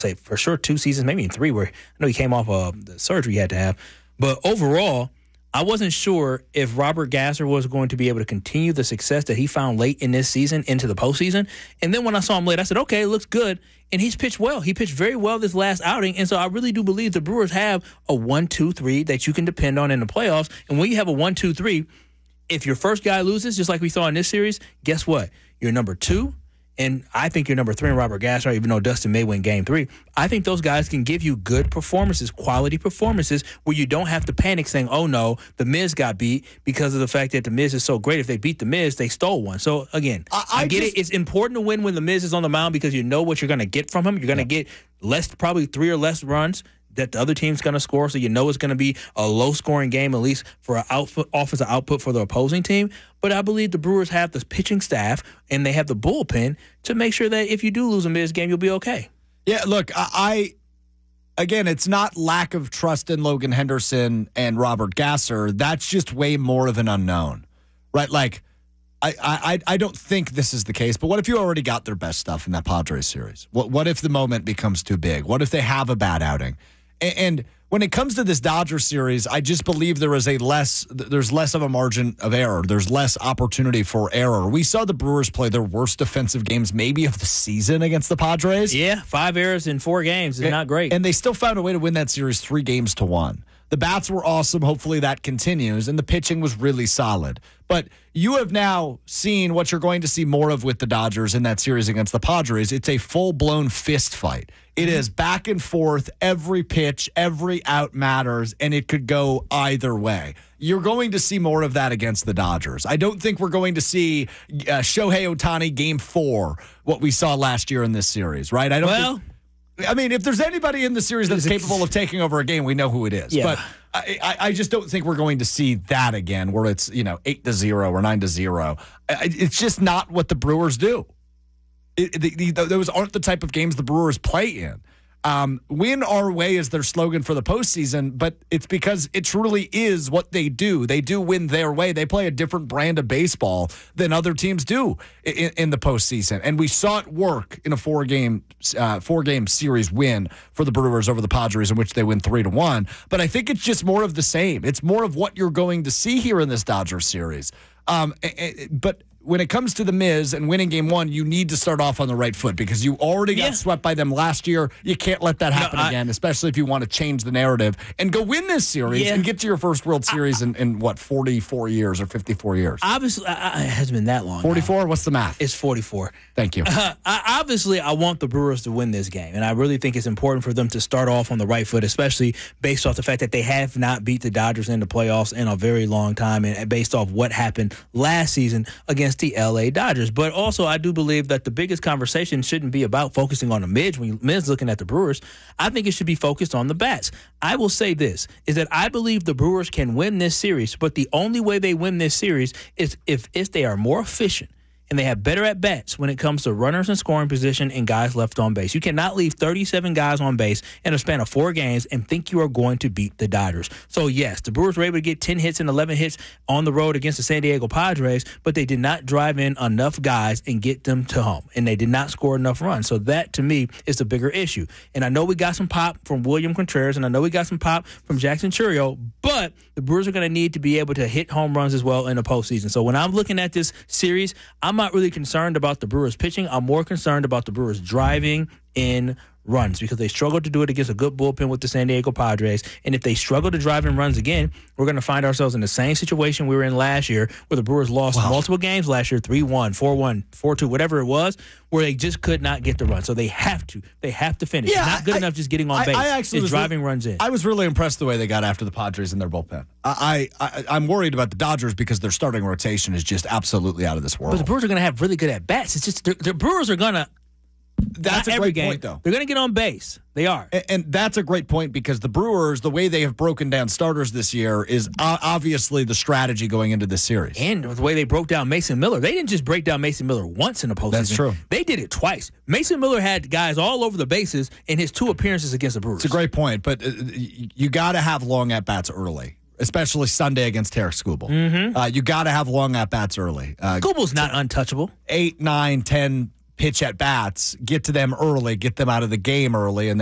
say for sure 2 seasons, maybe 3, where I know he came off of the surgery he had to have. But overall, I wasn't sure if Robert Gasser was going to be able to continue the success that he found late in this season into the postseason. And then when I saw him late, I said, okay, it looks good. And he's pitched well. He pitched very well this last outing. And so I really do believe the Brewers have a 1-2-3 that you can depend on in the playoffs. And when you have a 1-2-3, if your first guy loses, just like we saw in this series, guess what? You're number 2. And I think you're number 3 in Robert Gasser, even though Dustin may win Game 3. I think those guys can give you good performances, quality performances, where you don't have to panic saying, oh, no, The Miz got beat because of the fact that The Miz is so great. If they beat The Miz, they stole one. So, again, I get it. It's important to win when The Miz is on the mound because you know what you're going to get from him. You're going to get probably 3 or less runs that the other team's going to score, so you know it's going to be a low-scoring game, at least for an offensive output for the opposing team. But I believe the Brewers have the pitching staff and they have the bullpen to make sure that if you do lose a Miz game, you'll be okay. Yeah, look, again, it's not lack of trust in Logan Henderson and Robert Gasser. That's just way more of an unknown, right? Like, I don't think this is the case, but what if you already got their best stuff in that Padres series? What if the moment becomes too big? What if they have a bad outing? And when it comes to this Dodgers series, I just believe there's less of a margin of error. There's less opportunity for error. We saw the Brewers play their worst defensive games maybe of the season against the Padres. Yeah, 5 errors in 4 games is not great. And they still found a way to win that series 3-1. The bats were awesome. Hopefully that continues. And the pitching was really solid. But you have now seen what you're going to see more of with the Dodgers in that series against the Padres. It's a full-blown fist fight. It is back and forth. Every pitch, every out matters, and it could go either way. You're going to see more of that against the Dodgers. I don't think we're going to see Shohei Ohtani Game 4, what we saw last year in this series, right? I mean, if there's anybody in the series that's capable of taking over a game, we know who it is. Yeah. But I just don't think we're going to see that again, where it's 8-0 or 9-0. It's just not what the Brewers do. Those aren't the type of games the Brewers play in. Win our way is their slogan for the postseason, but it's because it truly is what they do. They do win their way. They play a different brand of baseball than other teams do in the postseason. And we saw it work in a 4-game series win for the Brewers over the Padres, in which they win 3-1. But I think it's just more of the same. It's more of what you're going to see here in this Dodgers series. But when it comes to the Miz and winning Game 1, you need to start off on the right foot because you already got swept by them last year. You can't let that happen again, especially if you want to change the narrative and go win this series and get to your first World Series in 44 years or 54 years? Obviously, it hasn't been that long. 44? What's the math? It's 44. Thank you. Obviously, I want the Brewers to win this game, and I really think it's important for them to start off on the right foot, especially based off the fact that they have not beat the Dodgers in the playoffs in a very long time, and based off what happened last season against the LA Dodgers. But also, I do believe that the biggest conversation shouldn't be about focusing on the Miz when Miz looking at the Brewers. I think it should be focused on the bats. I will say this, is that I believe the Brewers can win this series, but the only way they win this series is if they are more efficient and they have better at-bats when it comes to runners in scoring position and guys left on base. You cannot leave 37 guys on base in a span of 4 games and think you are going to beat the Dodgers. So, yes, the Brewers were able to get 10 hits and 11 hits on the road against the San Diego Padres, but they did not drive in enough guys and get them to home, and they did not score enough runs. So that, to me, is the bigger issue. And I know we got some pop from William Contreras, and I know we got some pop from Jackson Chourio, but the Brewers are going to need to be able to hit home runs as well in the postseason. So when I'm looking at this series, I'm not really concerned about the Brewers pitching. I'm more concerned about the Brewers driving in runs because they struggled to do it against a good bullpen with the San Diego Padres. And if they struggle to drive in runs again, we're going to find ourselves in the same situation we were in last year where the Brewers lost multiple games last year, 3-1, 4-1, 4-2, whatever it was, where they just could not get the run. So they have to finish. Yeah, it's not good enough just getting on base. It's driving runs in. I was really impressed the way they got after the Padres in their bullpen. I'm worried about the Dodgers because their starting rotation is just absolutely out of this world. But the Brewers are going to have really good at-bats. It's just the Brewers are going to That's a great point, though. They're going to get on base. They are. And that's a great point because the Brewers, the way they have broken down starters this year is obviously the strategy going into this series. And the way they broke down Mason Miller. They didn't just break down Mason Miller once in the postseason. That's true. They did it twice. Mason Miller had guys all over the bases in his 2 appearances against the Brewers. It's a great point, but you got to have long at-bats early, especially Sunday against Tarek Skubal. Mm-hmm. You got to have long at-bats early. Skubal's not untouchable. 8, 9, 10 pitch at bats, get to them early, get them out of the game early, and